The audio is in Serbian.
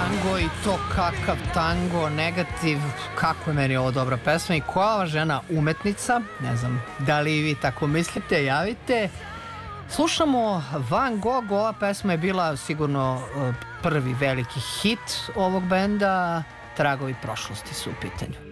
tango i to kakav tango, negativ, kako je meni ovo dobra pesma i koja ova žena umetnica, ne znam da li vi tako mislite, javite. Slušamo Van Gogh, ova pesma je bila sigurno prvi veliki hit ovog benda, Tragovi prošlosti su u pitanju.